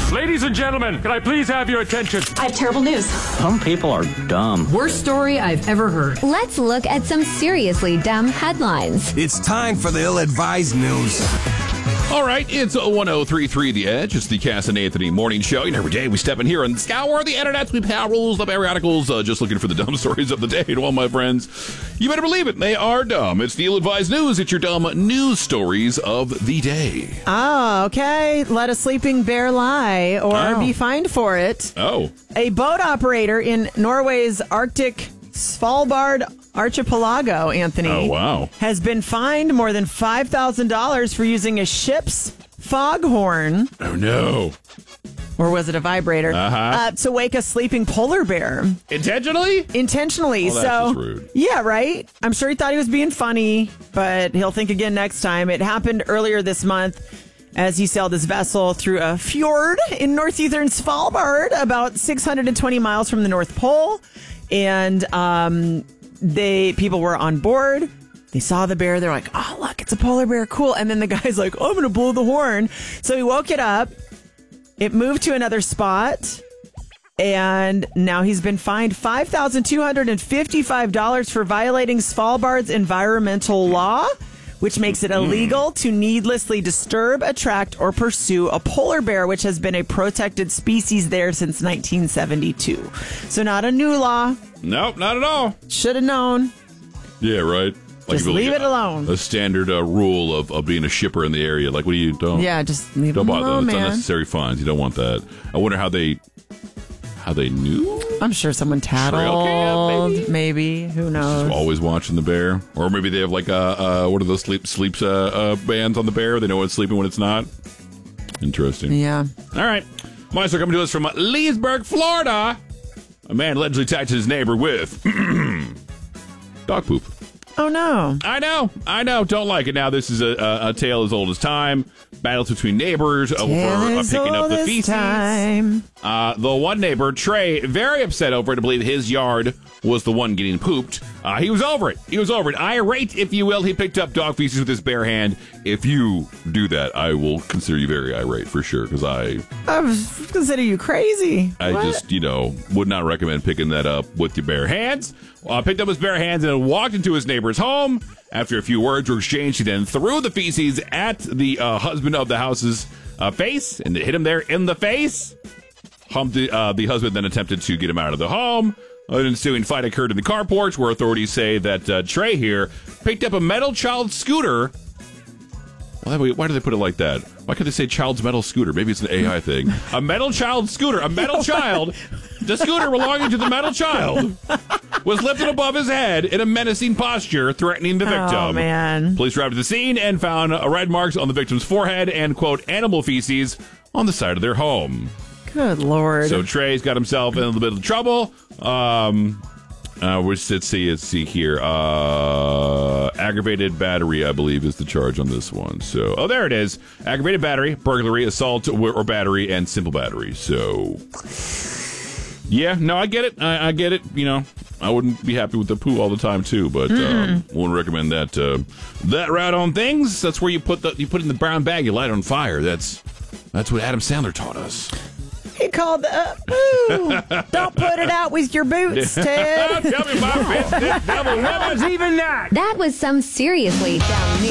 Ladies and gentlemen, can I please have your attention? I have terrible news. Some people are dumb. Worst story I've ever heard. Let's look at some seriously dumb headlines. It's time for the ill-advised news. All right, it's 1033 The Edge. It's the Cass and Anthony morning show. You know, every day we step in here and scour the internet. We peruse the periodicals, just looking for the dumb stories of the day. To all my friends, you better believe it, they are dumb. It's the ill-advised news. It's your dumb news stories of the day. Oh, okay. Let a sleeping bear lie or be fined for it. Oh. A boat operator in Norway's Arctic Svalbard archipelago, Anthony. Oh, wow. Has been fined more than $5,000 for using a ship's foghorn. Oh, no. Or was it a vibrator? To wake a sleeping polar bear. Intentionally? Intentionally. Well, that's just rude. Yeah, right? I'm sure he thought he was being funny, but he'll think again next time. It happened earlier this month as he sailed his vessel through a fjord in northeastern Svalbard, about 620 miles from the North Pole. And people were on board. They saw the bear. They're like, oh, look, it's a polar bear. Cool. And then the guy's like, oh, I'm going to blow the horn. So he woke it up. It moved to another spot. And now he's been fined $5,255 for violating Svalbard's environmental law, which makes it illegal to needlessly disturb, attract, or pursue a polar bear, which has been a protected species there since 1972. So not a new law. Nope, not at all. Should have known. Yeah, right. Just leave it alone. A standard rule of being a shipper in the area. Like, what do you don't? Yeah, just leave don't them bother alone, them. It's man. unnecessary fines. You don't want that. I wonder how they knew. I'm sure someone tattled. Maybe. Who knows? Just always watching the bear, or maybe they have like what are those sleeps bands on the bear? They know when it's sleeping when it's not. Interesting. Yeah. All right. Meister coming to us from Leesburg, Florida. A man allegedly attacked his neighbor with dog poop. Oh, no. I know. Don't like it. Now, this is a tale as old as time. Battles between neighbors over picking up the feces. The one neighbor, Trey, very upset over it. I believe his yard was the one getting pooped. He was over it. Irate, if you will. He picked up dog feces with his bare hand. If you do that, I will consider you very irate for sure, because I consider you crazy. I just, would not recommend picking that up with your bare hands. Picked up his bare hands and walked into his neighbor's home. After a few words were exchanged, he then threw the feces at the husband of the house's face and hit him there in the face. The husband then attempted to get him out of the home. An ensuing fight occurred in the carport, where authorities say that Trey here picked up a metal child scooter. Why do they put it like that? Why can't they say child's metal scooter? Maybe it's an AI thing. A metal child scooter. A metal child. The scooter belonging to the metal child was lifted above his head in a menacing posture, threatening the victim. Oh, man. Police arrived at the scene and found red marks on the victim's forehead and, quote, animal feces on the side of their home. Good Lord. So Trey's got himself in a little bit of trouble. Let's see here. Aggravated battery, I believe, is the charge on this one. So, there it is. Aggravated battery, burglary, assault or battery, and simple battery. So, yeah, no, I get it. I get it. I wouldn't be happy with the poo all the time too, but wouldn't recommend that that route on things. That's where you put it in the brown bag, you light it on fire. That's what Adam Sandler taught us. He called don't put it out with your boots, Ted. Tell me my business, devil woman. That was some seriously dumb news.